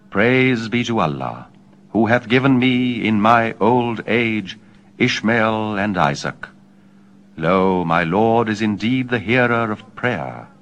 Praise be to Allah, who hath given me in my old age Ishmael and Isaac. Lo, my Lord is indeed the hearer of prayer.